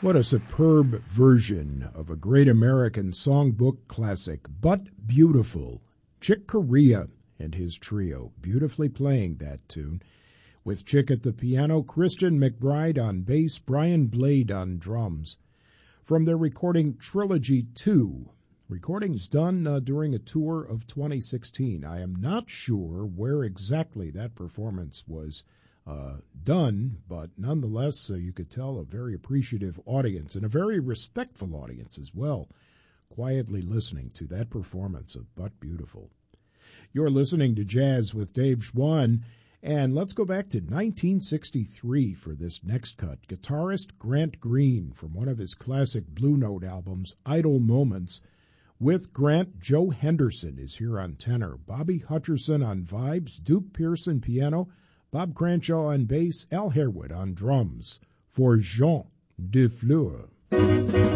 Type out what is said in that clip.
What a superb version of a great American songbook classic, But Beautiful. Chick Corea and his trio beautifully playing that tune, with Chick at the piano, Christian McBride on bass, Brian Blade on drums. From their recording Trilogy 2, recordings done during a tour of 2016. I am not sure where exactly that performance was done, but nonetheless, you could tell a very appreciative audience and a very respectful audience as well, quietly listening to that performance of But Beautiful. You're listening to Jazz with Dave Schwann, and let's go back to 1963 for this next cut. Guitarist Grant Green from one of his classic Blue Note albums, Idle Moments. With Grant, Joe Henderson is here on tenor, Bobby Hutcherson on vibes, Duke Pearson piano, Bob Cranshaw on bass, Al Harewood on drums, for Jean Dufleur.